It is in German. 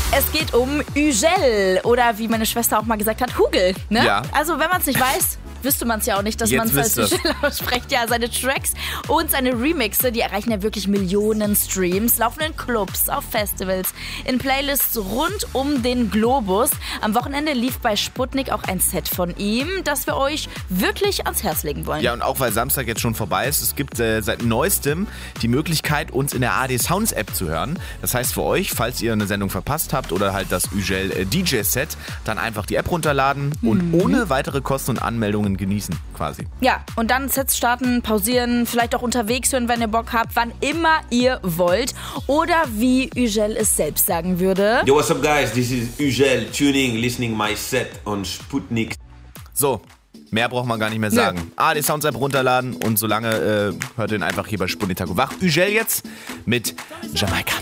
Es geht um Ügel oder wie meine Schwester auch mal gesagt hat, Hugel. Ne? Ja. Also wenn man es nicht weiß, wüsste man es ja auch nicht, dass man es als Ügel ausspricht. Ja, seine Tracks und seine Remixe, die erreichen ja wirklich Millionen Streams, laufen in Clubs, auf Festivals, in Playlists rund um den Globus. Am Wochenende lief bei Sputnik auch ein Set von ihm, das wir euch wirklich ans Herz legen wollen. Ja, und auch weil Samstag jetzt schon vorbei ist, es gibt seit neuestem die Möglichkeit, uns in der ARD Sounds App zu hören. Das heißt für euch, falls ihr eine Sendung verpasst habt oder halt das Ügel DJ-Set, dann einfach die App runterladen und ohne weitere Kosten und Anmeldungen genießen quasi. Ja, und dann Sets starten, pausieren, vielleicht auch unterwegs hören, wenn ihr Bock habt, wann immer ihr wollt. Oder wie Ügel es selbst sagen würde. Yo, what's up guys? This is Ügel, tuning, listening my set on Sputnik. So, mehr braucht man gar nicht mehr sagen. ARD Sounds App runterladen und solange hört ihr ihn einfach hier bei Sputnik Tago Wach. Ügel jetzt mit Jamaika.